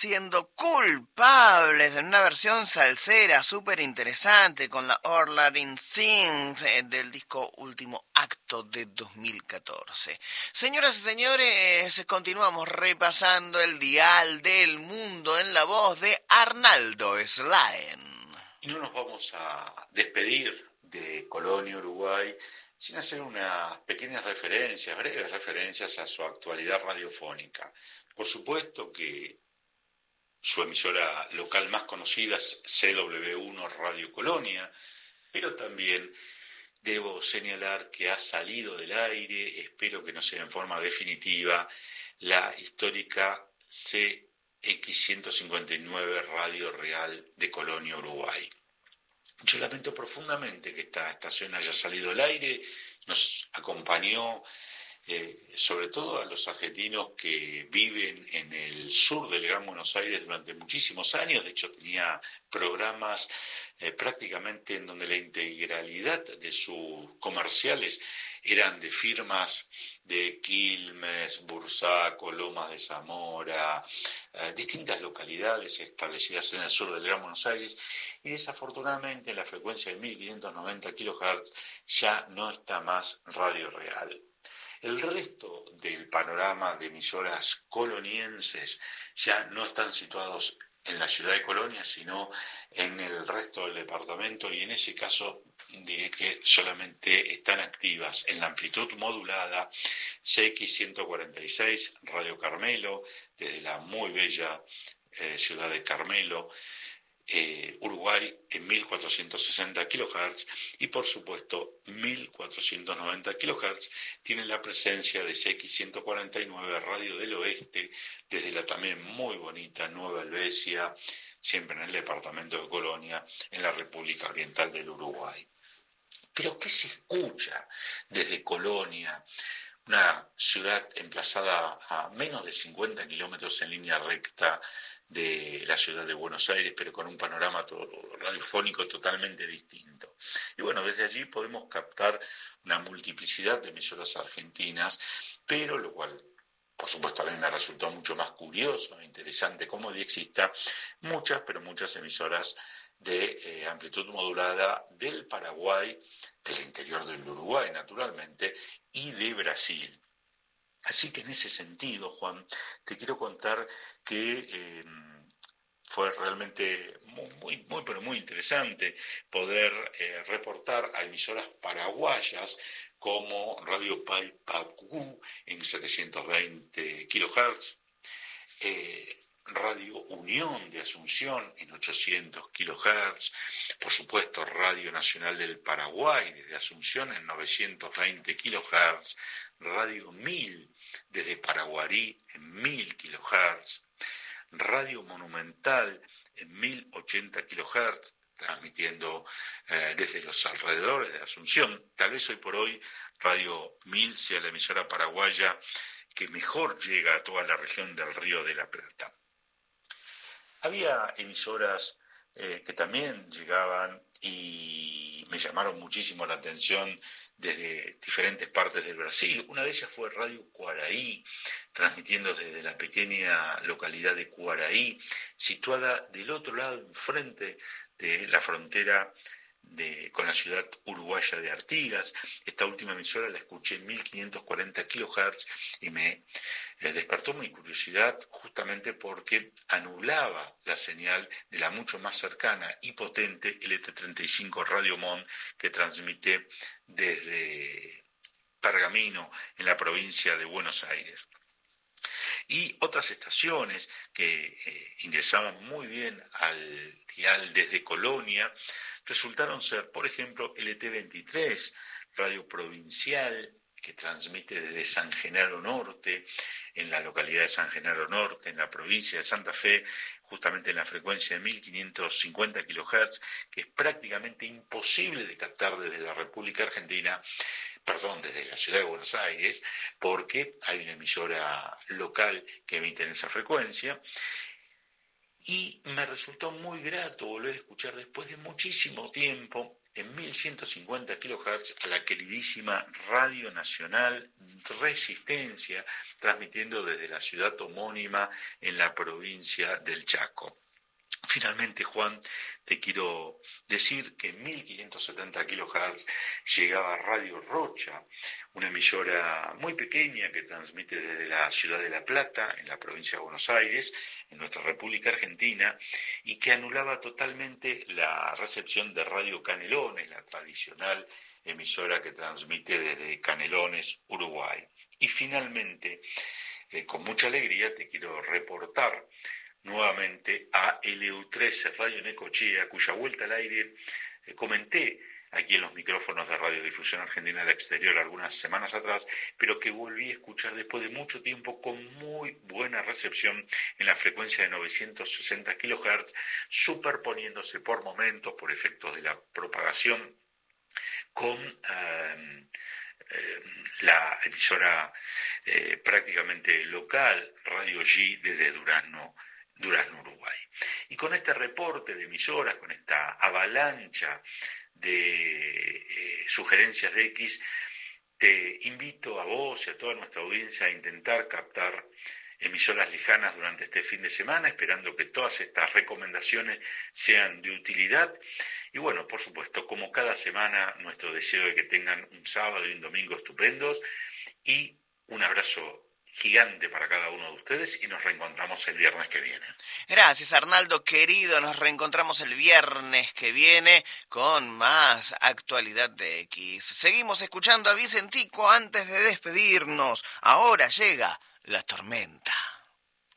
haciendo Culpables en una versión salsera súper interesante con la Orlarin Sings del disco Último Acto de 2014. Señoras y señores, continuamos repasando el dial del mundo en la voz de Arnaldo Slaen. Y no nos vamos a despedir de Colonia, Uruguay, sin hacer unas pequeñas referencias, breves referencias a su actualidad radiofónica. Por supuesto que su emisora local más conocida es CW1 Radio Colonia, pero también debo señalar que ha salido del aire, espero que no sea en forma definitiva, la histórica CX159 Radio Real de Colonia, Uruguay. Yo lamento profundamente que esta estación haya salido al aire, nos acompañó sobre todo a los argentinos que viven en el sur del Gran Buenos Aires durante muchísimos años. De hecho tenía programas prácticamente en donde la integralidad de sus comerciales eran de firmas de Quilmes, Bursaco, Lomas de Zamora, distintas localidades establecidas en el sur del Gran Buenos Aires, y desafortunadamente la frecuencia de 1590 kHz ya no está más Radio Real. El resto del panorama de emisoras colonienses ya no están situados en la ciudad de Colonia, sino en el resto del departamento, y en ese caso diré que solamente están activas en la amplitud modulada CX146 Radio Carmelo, desde la muy bella ciudad de Carmelo, Uruguay, en 1460 kHz, y por supuesto 1490 kHz tiene la presencia de CX149 Radio del Oeste desde la también muy bonita Nueva Helvecia, siempre en el departamento de Colonia, en la República Oriental del Uruguay. Pero ¿qué se escucha desde Colonia, una ciudad emplazada a menos de 50 kilómetros en línea recta de la ciudad de Buenos Aires, pero con un panorama radiofónico totalmente distinto? Y bueno, desde allí podemos captar una multiplicidad de emisoras argentinas, pero lo cual, por supuesto, a mí me resultó mucho más curioso e interesante cómo exista muchas emisoras de amplitud modulada del Paraguay, del interior del Uruguay, naturalmente, y de Brasil. Así que en ese sentido, Juan, te quiero contar que fue realmente pero muy interesante poder reportar a emisoras paraguayas como Radio Paipacú en 720 kHz, Radio Unión de Asunción en 800 kHz, por supuesto Radio Nacional del Paraguay desde Asunción en 920 kHz, Radio 1000 desde Paraguarí en 1000 kHz, Radio Monumental en 1080 kHz, transmitiendo desde los alrededores de Asunción. Tal vez hoy por hoy Radio 1000 sea la emisora paraguaya que mejor llega a toda la región del Río de la Plata. Había emisoras que también llegaban y me llamaron muchísimo la atención desde diferentes partes del Brasil. Una de ellas fue Radio Quaraí, transmitiendo desde la pequeña localidad de Quaraí, situada del otro lado, enfrente de la frontera con la ciudad uruguaya de Artigas. Esta última emisora la escuché en 1540 kHz y me despertó mi curiosidad justamente porque anulaba la señal de la mucho más cercana y potente LT35 Radio Mon, que transmite desde Pergamino en la provincia de Buenos Aires. Y otras estaciones que ingresaban muy bien al dial desde Colonia resultaron ser, por ejemplo, LT23, Radio Provincial, que transmite desde San Genaro Norte, en la localidad de San Genaro Norte, en la provincia de Santa Fe, justamente en la frecuencia de 1550 kHz, que es prácticamente imposible de captar desde la República Argentina, desde la ciudad de Buenos Aires, porque hay una emisora local que emite en esa frecuencia. Y me resultó muy grato volver a escuchar después de muchísimo tiempo en 1150 kHz a la queridísima Radio Nacional Resistencia, transmitiendo desde la ciudad homónima en la provincia del Chaco. Finalmente, Juan, te quiero decir que en 1570 kHz llegaba Radio Rocha, una emisora muy pequeña que transmite desde la ciudad de La Plata, en la provincia de Buenos Aires, en nuestra República Argentina, y que anulaba totalmente la recepción de Radio Canelones, la tradicional emisora que transmite desde Canelones, Uruguay. Y finalmente, con mucha alegría, te quiero reportar nuevamente a LU13 Radio Necochea, cuya vuelta al aire comenté aquí en los micrófonos de Radiodifusión Argentina al Exterior algunas semanas atrás, pero que volví a escuchar después de mucho tiempo con muy buena recepción en la frecuencia de 960 kHz, superponiéndose por momentos, por efectos de la propagación, con la emisora prácticamente local, Radio G, desde Durazno, Uruguay. Y con este reporte de emisoras, con esta avalancha de sugerencias de X, te invito a vos y a toda nuestra audiencia a intentar captar emisoras lejanas durante este fin de semana, esperando que todas estas recomendaciones sean de utilidad. Y bueno, por supuesto, como cada semana, nuestro deseo de que tengan un sábado y un domingo estupendos, y un abrazo gigante para cada uno de ustedes, y nos reencontramos el viernes que viene. Gracias, Arnaldo querido, nos reencontramos el viernes que viene con más actualidad de X. Seguimos escuchando a Vicentico antes de despedirnos. Ahora llega la tormenta.